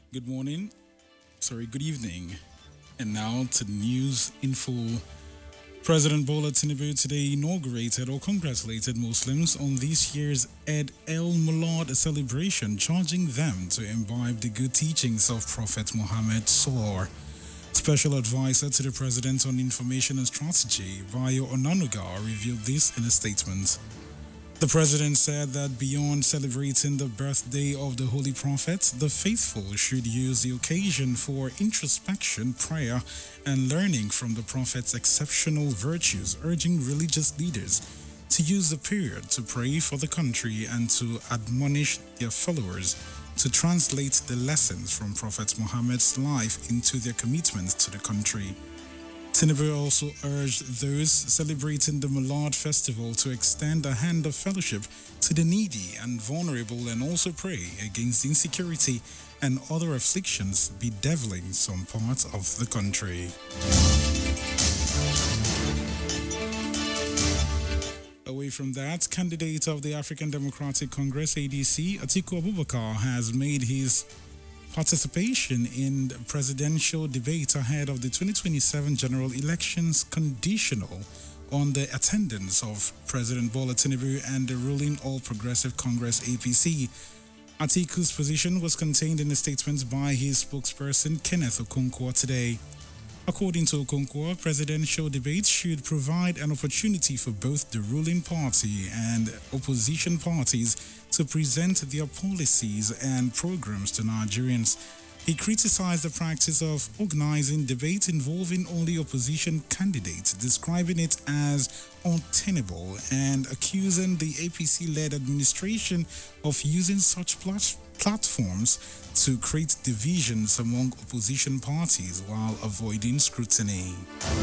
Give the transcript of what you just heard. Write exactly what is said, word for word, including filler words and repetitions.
Good morning, sorry, good evening. And now to the news in full. President Bola Tinubu today inaugurated or congratulated Muslims on this year's Eid el-Mulad celebration, charging them to imbibe the good teachings of Prophet Muhammad Sallallahu. Special advisor to the President on Information and Strategy, Bayo Onanuga, revealed this in a statement. The president said that beyond celebrating the birthday of the Holy Prophet, the faithful should use the occasion for introspection, prayer, and learning from the Prophet's exceptional virtues, urging religious leaders to use the period to pray for the country and to admonish their followers to translate the lessons from Prophet Muhammad's life into their commitment to the country. Tinubu also urged those celebrating the Mulad festival to extend a hand of fellowship to the needy and vulnerable and also pray against insecurity and other afflictions bedeviling some parts of the country. Away from that, candidate of the African Democratic Congress A D C, Atiku Abubakar, has made his participation in the presidential debate ahead of the twenty twenty-seven general elections conditional on the attendance of President Bola Tinubu and the ruling All Progressive Congress A P C. Atiku's position was contained in a statement by his spokesperson Kenneth Okonkwo today. According to Okonkwo, presidential debates should provide an opportunity for both the ruling party and opposition parties to present their policies and programs to Nigerians. He criticized the practice of organizing debates involving only opposition candidates, describing it as untenable and accusing the A P C-led administration of using such plat- platforms to create divisions among opposition parties while avoiding scrutiny.